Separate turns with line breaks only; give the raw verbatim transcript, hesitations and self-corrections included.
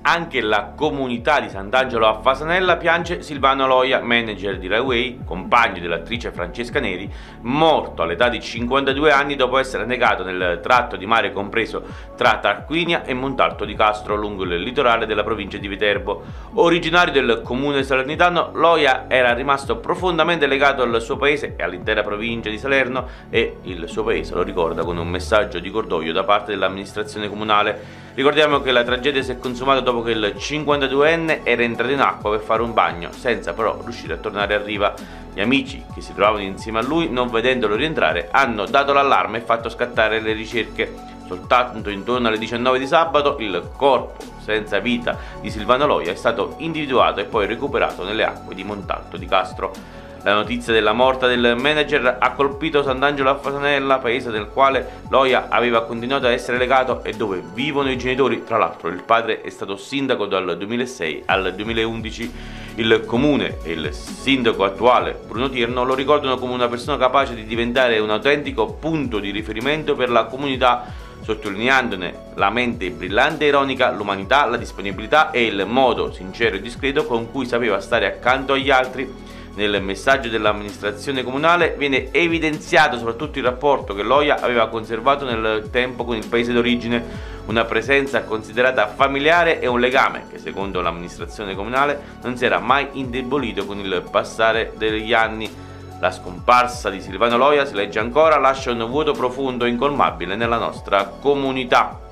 Anche la comunità di Sant'Angelo a Fasanella piange Silvano Loia, manager di Rai Way, compagno dell'attrice Francesca Neri, morto all'età di cinquantadue anni dopo essere annegato nel tratto di mare compreso tra Tarquinia e Montalto di Castro lungo il litorale della provincia di Viterbo. Originario del comune salernitano, Loia era rimasto profondamente legato al suo paese e all'intera provincia di Salerno, e il suo paese lo ricorda con un messaggio di cordoglio da parte dell'amministrazione comunale. Ricordiamo che la tragedia si è consumata dopo che il cinquantaduenne era entrato in acqua per fare un bagno, senza però riuscire a tornare a riva. Gli amici che si trovavano insieme a lui, non vedendolo rientrare, hanno dato l'allarme e fatto scattare le ricerche. Soltanto intorno alle diciannove di sabato il corpo senza vita di Silvano Loia è stato individuato e poi recuperato nelle acque di Montalto di Castro. La notizia della morte del manager ha colpito Sant'Angelo a Fasanella, paese del quale Loia aveva continuato a essere legato e dove vivono i genitori. Tra l'altro il padre è stato sindaco dal duemilasei al duemilaundici. Il comune e il sindaco attuale Bruno Tierno lo ricordano come una persona capace di diventare un autentico punto di riferimento per la comunità, sottolineandone la mente brillante e ironica, l'umanità, la disponibilità e il modo sincero e discreto con cui sapeva stare accanto agli altri. Nel messaggio dell'amministrazione comunale viene evidenziato soprattutto il rapporto che Loia aveva conservato nel tempo con il paese d'origine, una presenza considerata familiare e un legame che, secondo l'amministrazione comunale, non si era mai indebolito con il passare degli anni. La scomparsa di Silvano Loia, si legge ancora, lascia un vuoto profondo e incolmabile nella nostra comunità.